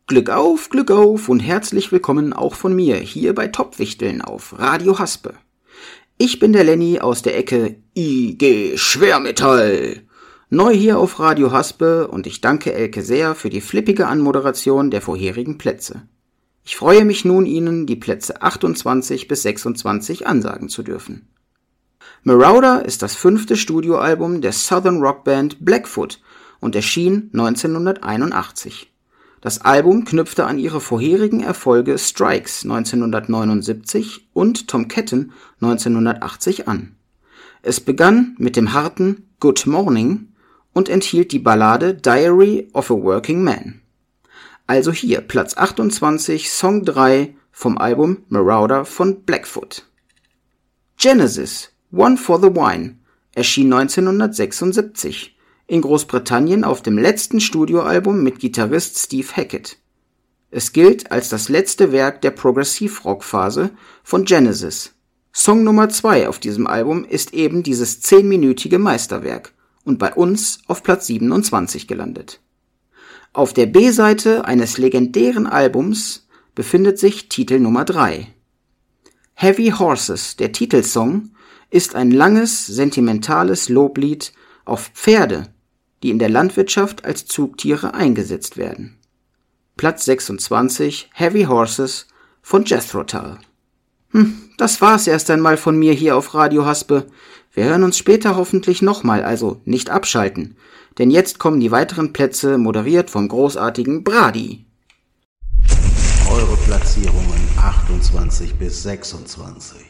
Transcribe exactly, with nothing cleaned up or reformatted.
Glück auf, Glück auf und herzlich willkommen auch von mir hier bei Topwichteln auf Radio Haspe. Ich bin der Lenny aus der Ecke I G Schwermetall. Neu hier auf Radio Haspe und ich danke Elke sehr für die flippige Anmoderation der vorherigen Plätze. Ich freue mich nun, Ihnen die Plätze achtundzwanzig bis sechsundzwanzig ansagen zu dürfen. Marauder ist das fünfte Studioalbum der Southern Rockband Blackfoot und erschien neunzehnhunderteinundachtzig. Das Album knüpfte an ihre vorherigen Erfolge Strikes neunzehnhundertneunundsiebzig und Tomcatton neunzehnhundertachtzig an. Es begann mit dem harten Good Morning und enthielt die Ballade Diary of a Working Man. Also hier Platz achtundzwanzig, Song drei vom Album Marauder von Blackfoot. Genesis, One for the Wine, erschien neunzehnhundertsechsundsiebzig, in Großbritannien auf dem letzten Studioalbum mit Gitarrist Steve Hackett. Es gilt als das letzte Werk der Progressive-Rock-Phase von Genesis. Song Nummer zwei auf diesem Album ist eben dieses zehnminütige Meisterwerk und bei uns auf Platz siebenundzwanzig gelandet. Auf der B-Seite eines legendären Albums befindet sich Titel Nummer drei. Heavy Horses, der Titelsong, ist ein langes, sentimentales Loblied auf Pferde, die in der Landwirtschaft als Zugtiere eingesetzt werden. Platz sechsundzwanzig, Heavy Horses von Jethro Tull. Hm, das war's erst einmal von mir hier auf Radio Haspe. Wir hören uns später hoffentlich nochmal, also nicht abschalten, denn jetzt kommen die weiteren Plätze, moderiert vom großartigen Brady. Eure Platzierungen achtundzwanzig bis sechsundzwanzig.